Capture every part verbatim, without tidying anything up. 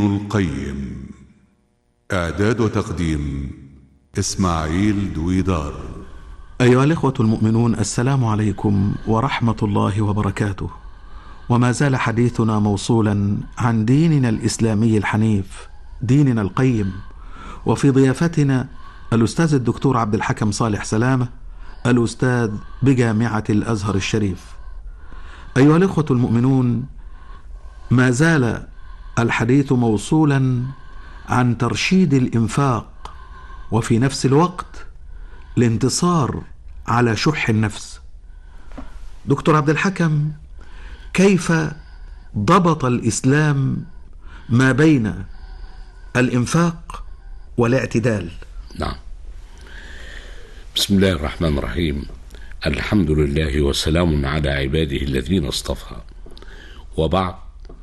القيم. إعداد وتقديم إسماعيل دويدار. أيها الإخوة المؤمنون، السلام عليكم ورحمة الله وبركاته. وما زال حديثنا موصولا عن ديننا الإسلامي الحنيف، ديننا القيم، وفي ضيافتنا الأستاذ الدكتور عبد الحكم صالح سلامة، الأستاذ بجامعة الأزهر الشريف. أيها الإخوة المؤمنون، ما زال الحديث موصولا عن ترشيد الإنفاق، وفي نفس الوقت الانتصار على شح النفس. دكتور عبد الحكم، كيف ضبط الإسلام ما بين الإنفاق والاعتدال؟ نعم. بسم الله الرحمن الرحيم. الحمد لله وسلام على عباده الذين اصطفى، وبعد،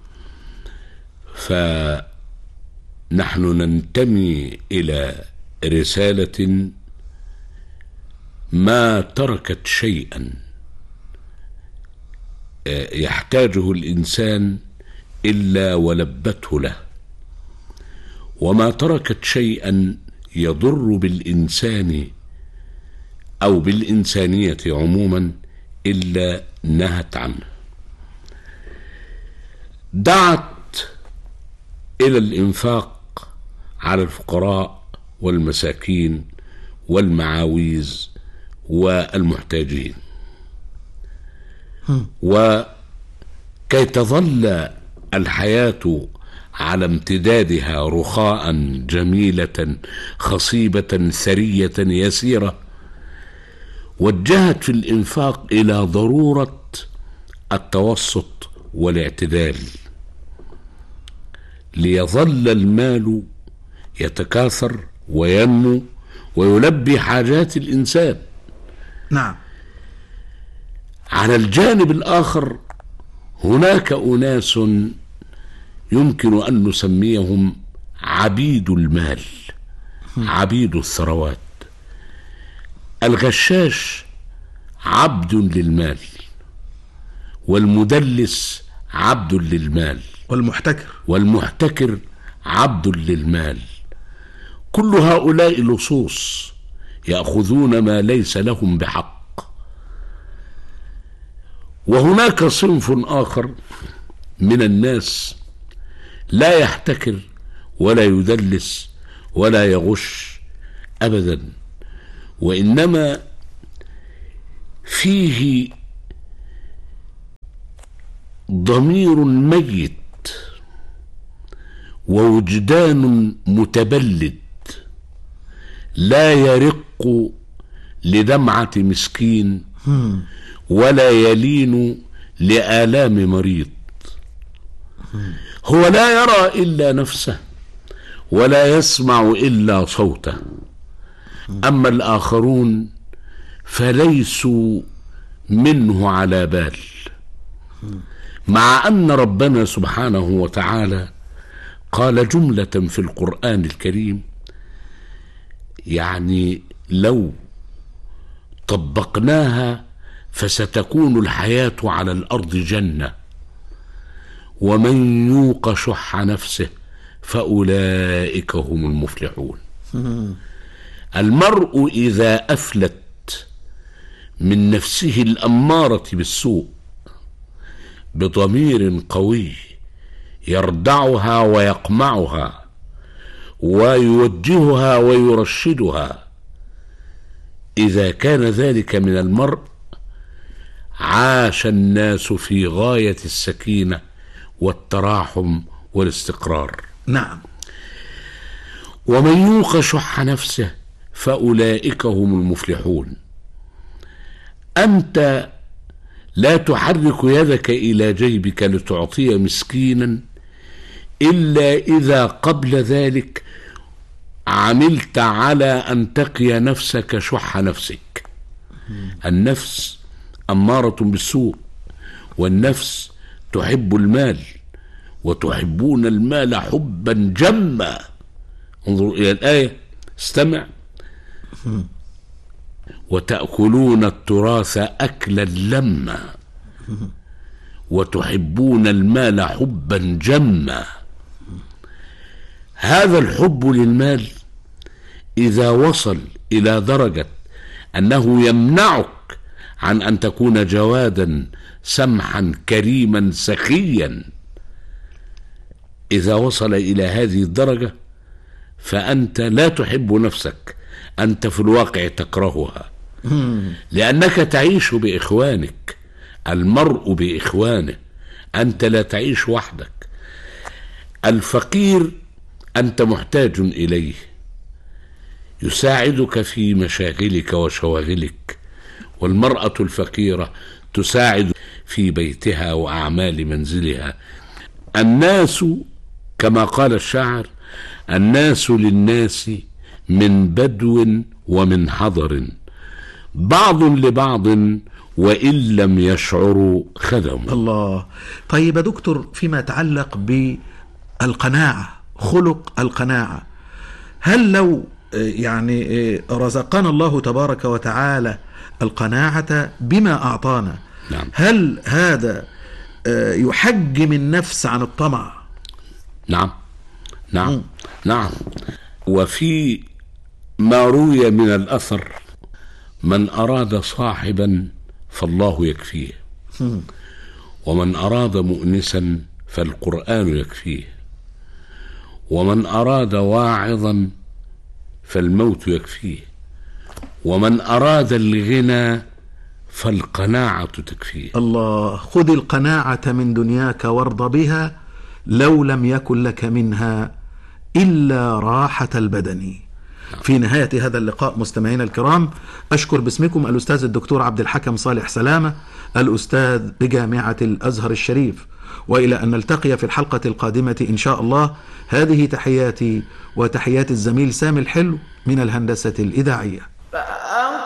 فنحن ننتمي إلى رسالة ما تركت شيئا يحتاجه الإنسان إلا ولبته له، وما تركت شيئا يضر بالإنسان أو بالإنسانية عموما إلا نهت عنه. دعت إلى الإنفاق على الفقراء والمساكين والمعاويز والمحتاجين، وكي تظل الحياة على امتدادها رخاء جميلة خصيبة ثرية يسيرة، وجهت في الإنفاق إلى ضرورة التوسط والاعتدال، ليظل المال يتكاثر وينمو ويلبي حاجات الإنسان. نعم. على الجانب الآخر هناك أناس يمكن أن نسميهم عبيد المال، عبيد الثروات. الغشاش عبد للمال، والمدلس عبد للمال، والمحتكر والمحتكر عبد للمال. كل هؤلاء لصوص يأخذون ما ليس لهم بحق. وهناك صنف آخر من الناس لا يحتكر ولا يدلس ولا يغش أبدا، وإنما فيه ضمير ميت ووجدان متبلد، لا يرق لدمعة مسكين ولا يلين لآلام مريض. هو لا يرى إلا نفسه ولا يسمع إلا صوته، أما الآخرون فليسوا منه على بال، مع أن ربنا سبحانه وتعالى قال جملة في القرآن الكريم، يعني لو طبقناها فستكون الحياة على الأرض جنة، ومن يوق شح نفسه فأولئك هم المفلحون. المرء إذا أفلت من نفسه الأمارة بالسوء بضمير قوي يردعها ويقمعها ويوجهها ويرشدها، إذا كان ذلك من المرء عاش الناس في غاية السكينة والتراحم والاستقرار. نعم. ومن يوق شح نفسه فأولئك هم المفلحون. أنت لا تحرك يدك إلى جيبك لتعطي مسكينا إلا إذا قبل ذلك عملت على أن تقي نفسك شح نفسك. النفس أمارة بالسوء، والنفس تحب المال، وتحبون المال حبا جما. انظروا إلى الآية، استمع. وتأكلون التراث أكلا لما وتحبون المال حبا جما. هذا الحب للمال إذا وصل إلى درجة أنه يمنعك عن أن تكون جوادا سمحا كريما سخيا، إذا وصل إلى هذه الدرجة فأنت لا تحب نفسك، أنت في الواقع تكرهها، لأنك تعيش بإخوانك، المرء بإخوانه، أنت لا تعيش وحدك. الفقير أنت محتاج إليه، يساعدك في مشاغلك وشواغلك، والمرأة الفقيرة تساعد في بيتها وأعمال منزلها. الناس كما قال الشاعر: الناس للناس من بدو ومن حضر، بعض لبعض وإن لم يشعروا خدموا. الله. طيب يا دكتور، فيما يتعلق بالقناعة، خلق القناعة، هل لو يعني رزقنا الله تبارك وتعالى القناعة بما أعطانا، نعم. هل هذا يحجم النفس عن الطمع؟ نعم نعم م. نعم. وفي ما روي من الأثر: من أراد صاحبا فالله يكفيه، م. ومن أراد مؤنسا فالقرآن يكفيه، ومن أراد واعظا فالموت يكفيه، ومن أراد الغنى فالقناعة تكفيه. الله. خذ القناعة من دنياك وارض بها لو لم يكن لك منها إلا راحة البدن. في نهاية هذا اللقاء مستمعينا الكرام، أشكر باسمكم الأستاذ الدكتور عبد الحكم صالح سلامة، الأستاذ بجامعة الأزهر الشريف، وإلى أن نلتقي في الحلقة القادمة إن شاء الله. هذه تحياتي وتحيات الزميل سامي الحلو من الهندسة الإذاعية.